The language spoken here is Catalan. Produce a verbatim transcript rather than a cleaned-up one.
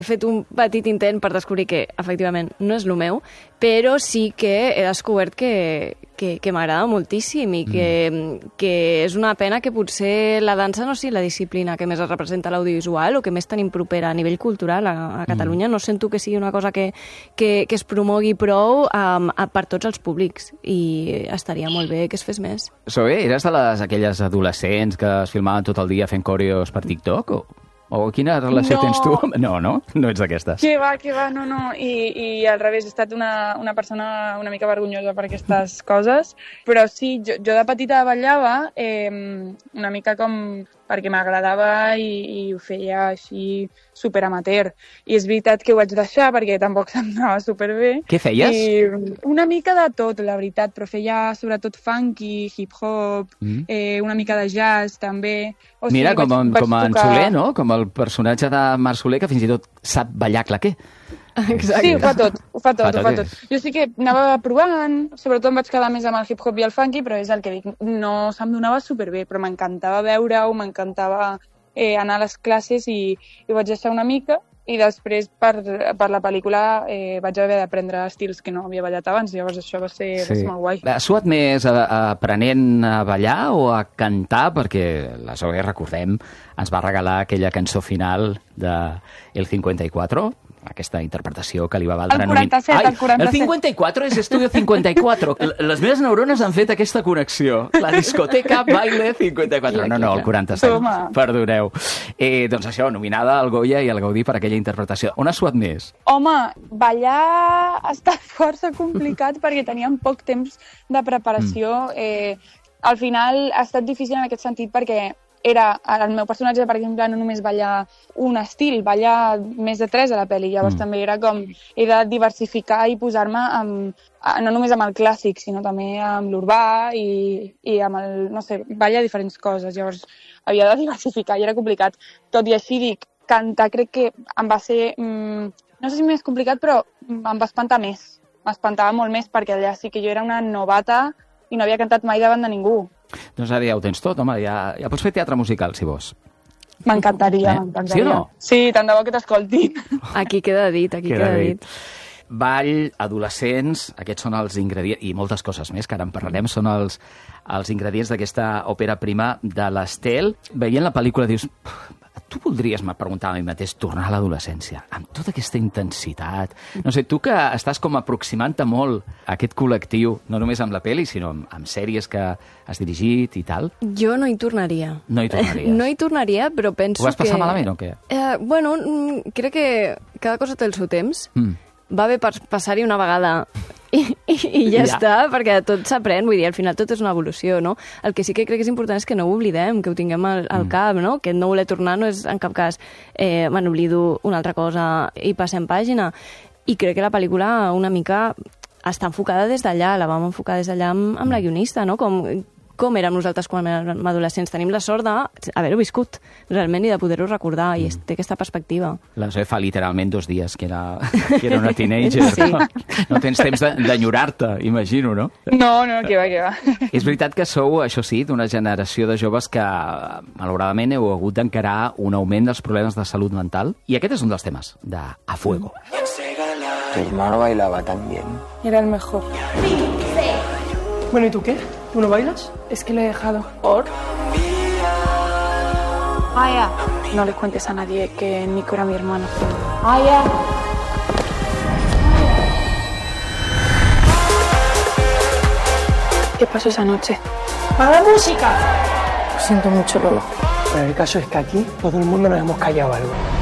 He fet un petit intent per descobrir que, efectivament, no és el meu, però sí que he descobert que, que, que m'agrada moltíssim i que, mm. que és una pena que potser la dansa no sigui la disciplina que més es representa a l'audiovisual o que més tenim propera a nivell cultural a, a Catalunya. Mm. No sento que sigui una cosa que, que, que es promogui prou um, a, per tots els públics i estaria molt bé que es fes més. Zoe, eres de les aquelles adolescents que es filmaven tot el dia fent coreos per TikTok o...? O quina relació no. tens tu? No, no? No ets d'aquestes. Que va, que va, no, no. I, i al revés, he estat una, una persona una mica vergonyosa per aquestes coses, però sí, jo, jo de petita ballava eh, una mica com perquè m'agradava i, i ho feia així superamateur. I és veritat que ho vaig deixar perquè tampoc se'm anava superbé. Què feies? I una mica de tot, la veritat, però feia sobretot funky, hip-hop, mm. eh, una mica de jazz, també. O sigui, Mira, com, vaig, vaig com en tocar... Soler, no? Com el personatge de Marc Soler, que fins i tot sap ballar claqué. Exacte. Sí, ho fa tot, ho fa tot, fa tot, ho fa tot. Jo sí que anava provant, sobretot em vaig quedar més amb el hip-hop i el funky, però és el que dic, no se'm donava superbé, però m'encantava veure-ho, m'encantava eh, anar a les classes i, i vaig deixar una mica i després per, per la pel·lícula eh, vaig haver d'aprendre estils que no havia ballat abans, llavors això va ser, sí. va ser molt guai. Has suat més a, a aprenent a ballar o a cantar? Perquè la Zoe, recordem, ens va regalar aquella cançó final de El cincuenta y cuatro, aquesta interpretació que li va valdre... El quaranta-set, Ai, el quaranta-set. El cincuenta y cuatro és Estudio cincuenta y cuatro. Les meves neurones han fet aquesta connexió. La discoteca Baile cincuenta y cuatro. No, no, el quaranta-set. Toma. Perdoneu. Eh, doncs això, nominada al Goya i al Gaudí per aquella interpretació. On has suat més? Home, ballar ha estat força complicat perquè teníem poc temps de preparació. Mm. Eh, al final ha estat difícil en aquest sentit perquè era, el meu personatge, per exemple, no només ballar un estil, ballar més de tres a la pel·li. Llavors mm. també era com, he de diversificar i posar-me amb, no només amb el clàssic, sinó també amb l'urbà i, i amb el, no sé, ballar diferents coses. Llavors havia de diversificar i era complicat. Tot i així dic, cantar crec que em va ser, mmm, no sé si més complicat, però em va espantar més. M'espantava molt més perquè allà sí que jo era una novata i no havia cantat mai davant de ningú. Doncs ara ja ho tens tot, home, ja, ja pots fer teatre musical, si vols. M'encantaria, eh? m'encantaria. Sí o no? Sí, tant de bo que t'escoltin. Aquí queda dit, aquí queda, queda dit. dit. Ball, adolescents, aquests són els ingredients, i moltes coses més, que ara en parlarem, són els, els ingredients d'aquesta òpera prima de l'Estel. Veient la pel·lícula dius... Tu voldries, m'ha preguntat a mi mateix, tornar a l'adolescència, amb tota aquesta intensitat. No sé, tu que estàs com aproximant-te molt a aquest col·lectiu, no només amb la pel·li, sinó amb, amb sèries que has dirigit i tal. Jo no hi tornaria. No hi tornaries. No hi tornaria, però penso que... Ho vas passar que... malament o què? Eh, bueno, crec que cada cosa té el seu temps. Mm. Va bé passar-hi una vegada i, i, i ja, ja està, perquè tot s'aprèn, vull dir, al final tot és una evolució, no? El que sí que crec que és important és que no ho oblidem, que ho tinguem al, al mm. cap, no? Que no voler tornar no és en cap cas eh, me n'oblido una altra cosa i passem pàgina. I crec que la pel·lícula una mica està enfocada des d'allà, la vam enfocar des d'allà amb, amb la guionista, no? Com... com érem nosaltres quan érem adolescents. Tenim la sort d'haver-ho viscut realment i de poder-ho recordar, i té aquesta perspectiva. La Zoe fa literalment dos dies que era, que era una teenager. Sí. No, no tens temps d'enyorar-te, imagino, no? No, no, que va, que va. És veritat que sou, això sí, d'una generació de joves que, malauradament, heu hagut d'encarar un augment dels problemes de salut mental, i aquest és un dels temes de A Fuego. Tu hermano bailaba tan bien. Era el mejor. Bueno, ¿y tú qué? ¿Tú no bailas? Es que lo he dejado. ¿Por? Aya. No le cuentes a nadie que Nico era mi hermano. Aya. ¿Qué pasó esa noche? ¡Para la música! Lo siento mucho, Lolo. Pero el caso es que aquí todo el mundo nos hemos callado algo.